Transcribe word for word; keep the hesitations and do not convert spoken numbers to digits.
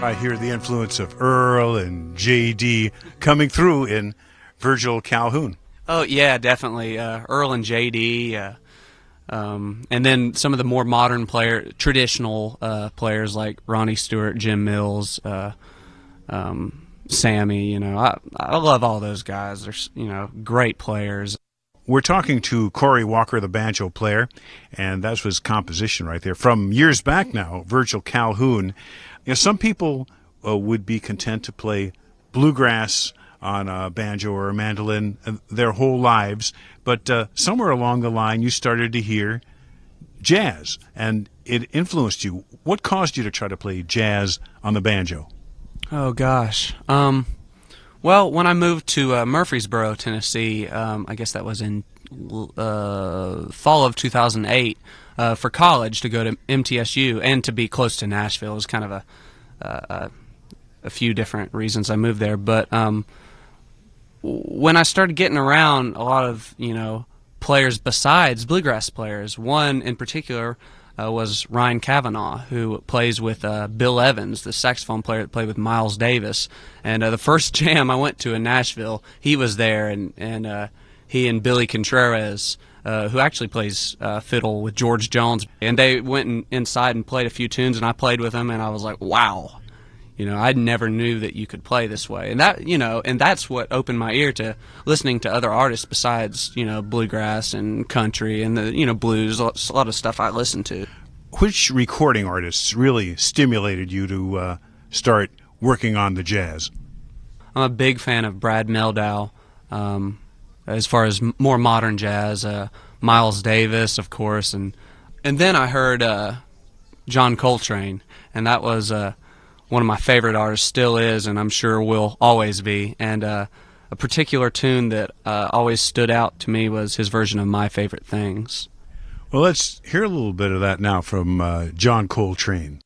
I hear the influence of Earl and J D coming through in Virgil Calhoun. Oh, yeah, definitely. Uh, Earl and J D, uh, um, and then some of the more modern player, traditional uh, players like Ronnie Stewart, Jim Mills, uh, um, Sammy. You know, I I love all those guys. They're, you know, great players. We're talking to Corey Walker, the banjo player, and that was composition right there. From years back now, Virgil Calhoun. You know, some people uh, would be content to play bluegrass on a banjo or a mandolin uh, their whole lives, but uh, somewhere along the line you started to hear jazz, and it influenced you. What caused you to try to play jazz on the banjo? Oh, gosh. Um... Well, when I moved to uh, Murfreesboro, Tennessee, um, I guess that was in uh, fall of two thousand eight, uh, for college to go to M T S U and to be close to Nashville. It was kind of a uh, a few different reasons I moved there. But um, when I started getting around a lot of, you know, players besides bluegrass players, one in particular Uh, was Ryan Kavanaugh, who plays with uh, Bill Evans, the saxophone player that played with Miles Davis. And uh, the first jam I went to in Nashville, he was there, and and uh, he and Billy Contreras, uh, who actually plays uh, fiddle with George Jones, and they went in, inside and played a few tunes, and I played with them, and I was like, wow. You know, I never knew that you could play this way, and that, you know, and that's what opened my ear to listening to other artists besides, you know, bluegrass and country and the, you know, blues. A lot of stuff I listened to. Which recording artists really stimulated you to uh, start working on the jazz? I'm a big fan of Brad Mehldau. Um, as far as more modern jazz, uh, Miles Davis, of course, and and then I heard uh, John Coltrane, and that was. Uh, One of my favorite artists, still is, and I'm sure will always be. And uh, a particular tune that uh, always stood out to me was his version of My Favorite Things. Well, let's hear a little bit of that now from uh, John Coltrane.